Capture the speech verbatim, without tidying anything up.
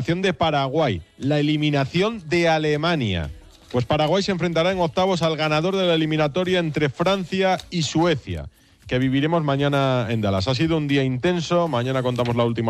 eliminación de Paraguay, la eliminación de Alemania. Pues Paraguay se enfrentará en octavos al ganador de la eliminatoria entre Francia y Suecia, que viviremos mañana en Dallas. Ha sido un día intenso, mañana contamos la última